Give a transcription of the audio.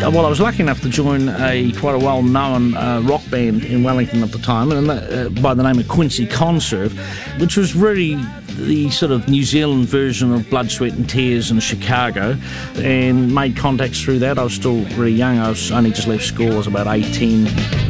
Well, I was lucky enough to join quite a well-known rock band in Wellington at the time, and by the name of Quincy Conserve, which was really the sort of New Zealand version of Blood, Sweat and Tears in Chicago, and made contacts through that. I was still really young. I was only just left school. I was about 18.